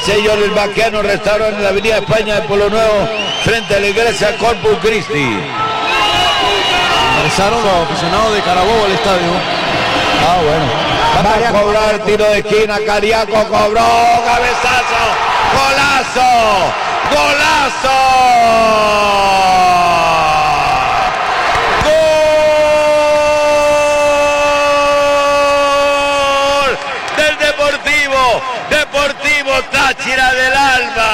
señor, el Baquiano Restaurante en la avenida España de Pueblo Nuevo, frente a la iglesia Corpus Christi. Regresaron los aficionados de Carabobo al estadio. Ah, bueno. Va a cobrar tiro de esquina, Cariaco cobró, cabezazo, golazo, golazo. Gol del Deportivo Táchira del Alba.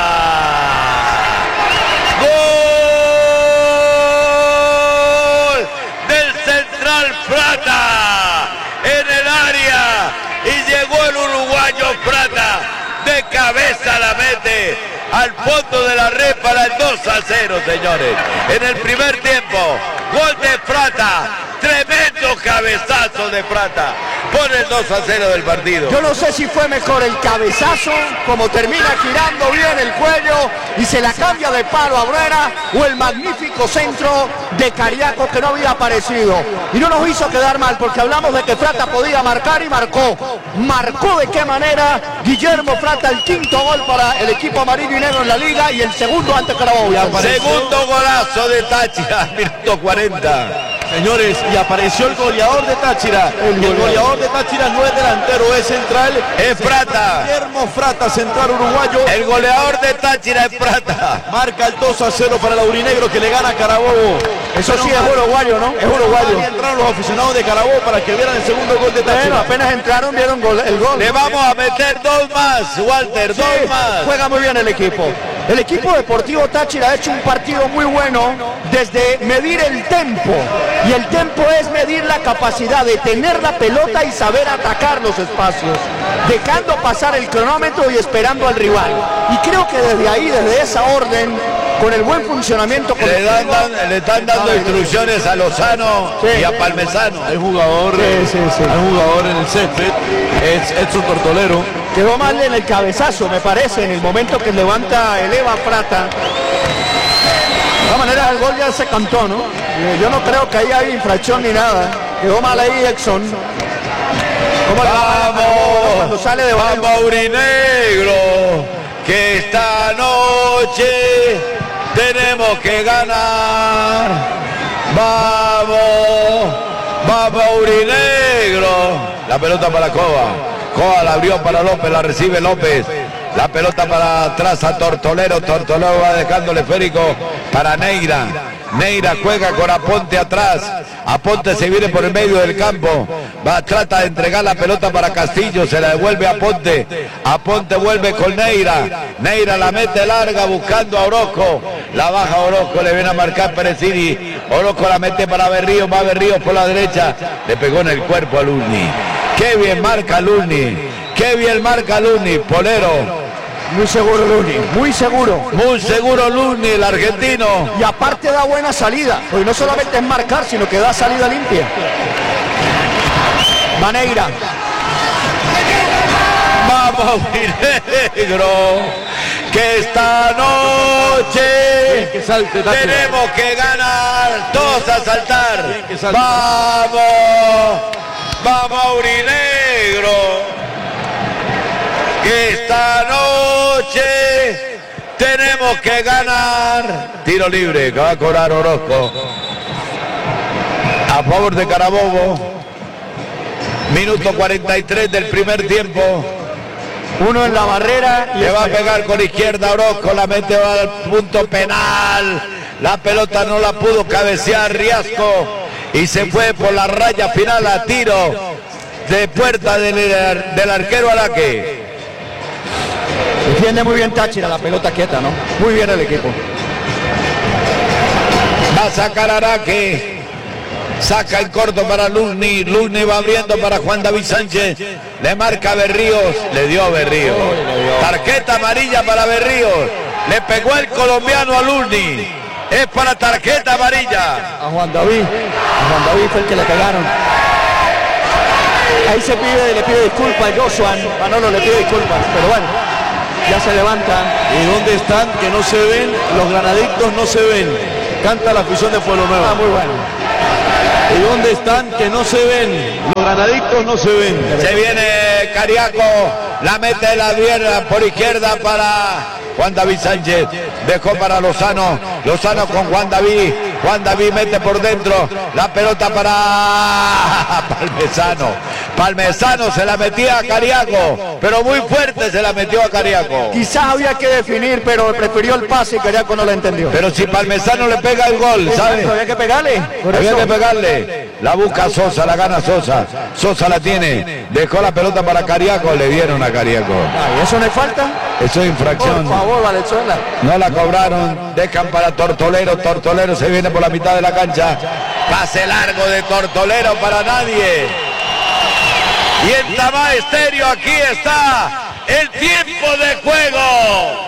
Gol del Central Prata en el área y llegó el uruguayo Prata de cabeza, la mete al fondo de la red para el 2-0, señores. En el primer tiempo, gol de Prata, tremendo cabezazo de Prata, pone el 2-0 del partido. Yo no sé si fue mejor el cabezazo, como termina girando bien el cuello y se la cambia de palo a Brera, o el magnífico centro de Cariaco que no había aparecido. Y no nos hizo quedar mal, porque hablamos de que Prata podía marcar y marcó. Marcó de qué manera Guillermo Prata, el quinto gol para el equipo amarillo y negro en la liga y el segundo ante Carabobo. Segundo golazo de Táchira, minuto 40. Señores, y apareció el goleador de Táchira. El goleador de Táchira no es delantero, es central. Es Prata. Guillermo Prata, central uruguayo. El goleador de Táchira es Prata. Marca el 2-0 para el aurinegro que le gana a Carabobo. Eso sí es uruguayo, ¿no? Es uruguayo. Ahí entraron los aficionados de Carabobo para que vieran el segundo gol de Táchira. Bueno, apenas entraron, vieron el gol. Le vamos a meter dos más, Walter, sí, dos más. Juega muy bien el equipo. El equipo deportivo Táchira ha hecho un partido muy bueno desde medir el tempo. Y el tempo es medir la capacidad de tener la pelota y saber atacar los espacios, dejando pasar el cronómetro y esperando al rival. Y creo que desde ahí, desde esa orden, con el buen funcionamiento le están dando instrucciones a Lozano y a Palmesano. Hay jugador, hay jugador en el césped, es Edson Tortolero. Quedó mal en el cabezazo, me parece, en el momento que levanta, eleva Prata. De todas maneras, el gol ya se cantó, ¿no? Yo no creo que ahí hay infracción ni nada. Quedó mal ahí Exxon. Vamos, sale de vamos Aurinegro, que esta noche tenemos que ganar. Vamos, vamos Aurinegro. La pelota para Cova. Cova la abrió para López, la recibe López. La pelota para atrás a Tortolero. Tortolero va dejando el esférico para Neira. Neira juega con Aponte atrás. Aponte se viene por el medio del campo. Trata de entregar la pelota para Castillo. Se la devuelve a Aponte. Aponte vuelve con Neira. Neira la mete larga buscando a Orozco. La baja Orozco. Le viene a marcar Perecini. Orozco la mete para Berríos. Va Berríos por la derecha. Le pegó en el cuerpo a Luni. Qué bien marca Luni. Qué bien marca Luni. Polero. Muy seguro Luni, muy seguro. Muy seguro Luni, el argentino. Y aparte da buena salida. Hoy no solamente es marcar, sino que da salida limpia. Maneira. Vamos, Negro. Que esta noche tenemos que ganar. Todos a saltar. Vamos. Vamos, Aurinegro. Que esta noche tenemos que ganar. Tiro libre que va a cobrar Orozco a favor de Carabobo. Minuto 43 del primer tiempo. Uno en la barrera. Le va a pegar con izquierda Orozco. La mete al punto penal. La pelota no la pudo cabecear Riasco. Y se fue por la raya final a tiro de puerta del arquero Araque. Defiende muy bien Táchira, la pelota quieta, ¿no? Muy bien el equipo. Va a sacar Araque. Saca el corto para Luni. Luni va abriendo para Juan David Sánchez. Le marca Berríos. Le dio a Berríos. Tarjeta amarilla para Berríos. Le pegó el colombiano a Luni. Es para tarjeta amarilla. A Juan David. A Juan David fue el que le pegaron. Ahí le pide disculpas a Joshua. Manolo le pide disculpas, pero bueno. Ya se levanta. ¿Y dónde están? Que no se ven. Los granadictos no se ven. Canta la afición de Pueblo Nuevo. Muy bueno. ¿Y dónde están? Que no se ven. Los granadictos no se ven. Se viene Cariaco. La mete de la izquierda por izquierda para Juan David Sánchez. Dejó para Lozano. Lozano con Juan David. Juan David mete por dentro. La pelota para Palmesano. Palmesano se la metía a Cariaco, pero muy fuerte se la metió a Cariaco. Quizás había que definir, pero prefirió el pase y Cariaco no lo entendió. Pero si Palmesano le pega el gol, ¿sabes? Había que pegarle. Había que pegarle. La busca Sosa, la gana Sosa. Sosa la tiene. Dejó la pelota para Cariaco, le dieron a Cariaco. Ay, ¿eso no es falta? Eso es infracción. Por favor, Valenzuela. No la cobraron. Dejan para Tortolero. Tortolero se viene por la mitad de la cancha. Pase largo de Tortolero para nadie. Y en Tamá Estéreo aquí está el tiempo de juego.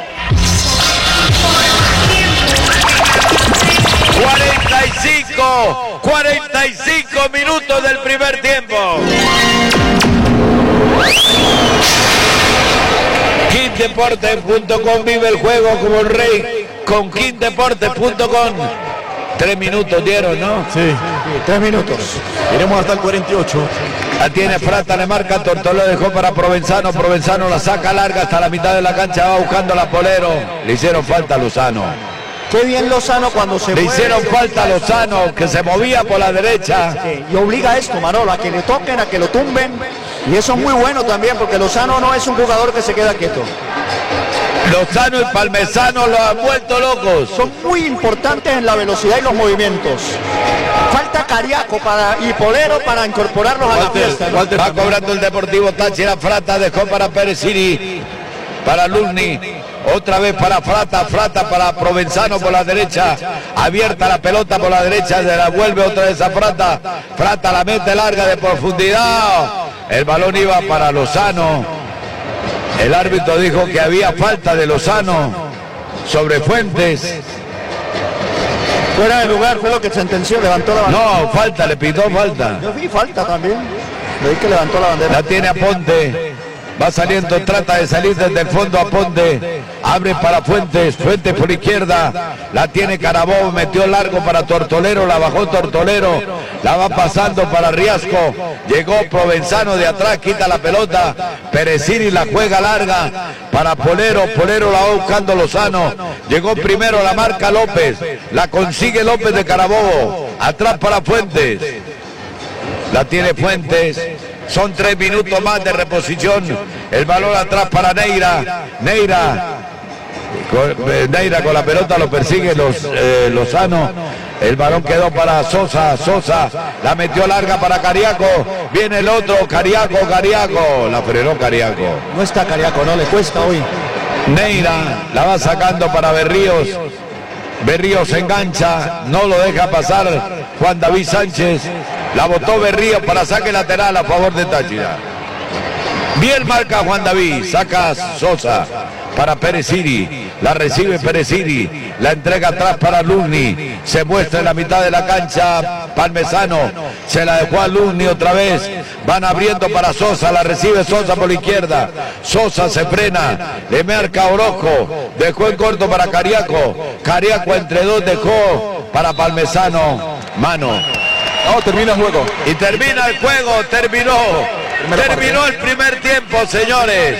45 minutos del primer tiempo. KingDeportes.com vive el juego como el rey con KingDeportes.com. 3 minutos dieron, ¿no? Sí, 3 minutos. Iremos hasta el 48. La tiene Frata, le marca Tortolero, dejó para Provenzano. Provenzano la saca larga hasta la mitad de la cancha, va buscando la Polero. Le hicieron falta a Lozano. Qué bien Lozano cuando se Le mueve. hicieron falta a Lozano, que se movía por la derecha. Sí, y obliga a esto, Manolo, a que le toquen, a que lo tumben. Y eso es muy bueno también, porque Lozano no es un jugador que se queda quieto. Lozano y Palmesano lo han vuelto locos. Son muy importantes en la velocidad y los movimientos. Falta Cariaco y Polero para incorporarlos a la fiesta, ¿no? Va cobrando el Deportivo Táchira. Frata dejó para Pereciri, para Luzni. Otra vez para Frata, Frata para Provenzano por la derecha, abierta la pelota por la derecha, se la vuelve otra vez a Frata, Frata la mete larga de profundidad, el balón iba para Lozano, el árbitro dijo que había falta de Lozano sobre Fuentes. Fuera de lugar fue lo que sentenció, levantó la bandera. No, falta, le pitó falta. Yo vi falta también, le vi que levantó la bandera. La tiene Aponte. Va saliendo, trata de salir desde el fondo a Ponte. Abre para Fuentes. Fuentes por izquierda. La tiene Carabobo. Metió largo para Tortolero. La bajó Tortolero. La va pasando para Riasco. Llegó Provenzano de atrás. Quita la pelota. Pereciri la juega larga para Polero. Polero la va buscando Lozano. Llegó primero, la marca López. La consigue López de Carabobo. Atrás para Fuentes. La tiene Fuentes. Son 3 minutos más de reposición. El balón atrás para Neira. Neira con la pelota lo persigue Lozano. El balón quedó para Sosa. Sosa la metió larga para Cariaco. Viene el otro. Cariaco. La frenó Cariaco. No está Cariaco, no le cuesta hoy. Neira la va sacando para Berríos. Berríos se engancha, no lo deja pasar Juan David Sánchez. La botó Berríos para saque lateral a favor de Táchira. Bien marca Juan David, saca Sosa para Pereciri. La recibe Pereciri, la entrega atrás para Luzni. Se muestra en la mitad de la cancha Palmesano. Se la dejó a Luzni otra vez. Van abriendo para Sosa, la recibe Sosa por la izquierda. Sosa se frena, le marca Orozco. Dejó en corto para Cariaco. Cariaco entre dos dejó para Palmesano. Mano. No, termina el juego. Y termina el juego, terminó el primer tiempo, señores.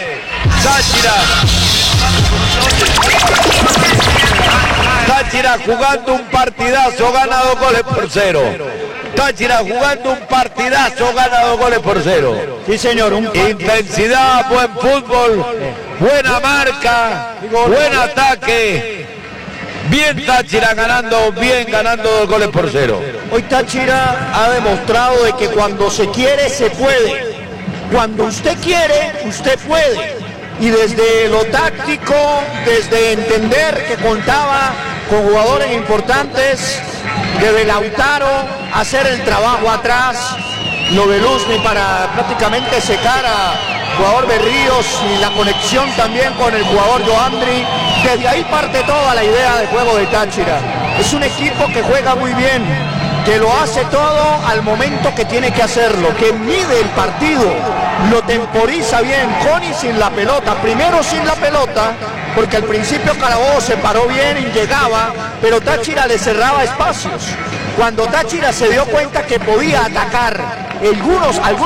Táchira jugando un partidazo, gana 2 goles por 0. Táchira jugando un partidazo, gana 2 goles por 0. Sí, señor. Intensidad, buen fútbol, buena marca, buen ataque. Bien Táchira ganando 2 goles por 0. Hoy Táchira ha demostrado de que cuando se quiere, se puede. Cuando usted quiere, usted puede. Y desde lo táctico, desde entender que contaba con jugadores importantes, desde Lautaro, hacer el trabajo atrás, lo de Luzni para prácticamente secar a jugador Berríos y la conexión también con el jugador Joandri. Desde ahí parte toda la idea de juego de Táchira. Es un equipo que juega muy bien, que lo hace todo al momento que tiene que hacerlo, que mide el partido, lo temporiza bien, con y sin la pelota. Primero sin la pelota, porque al principio Carabobo se paró bien y llegaba, pero Táchira le cerraba espacios. Cuando Táchira se dio cuenta que podía atacar algunos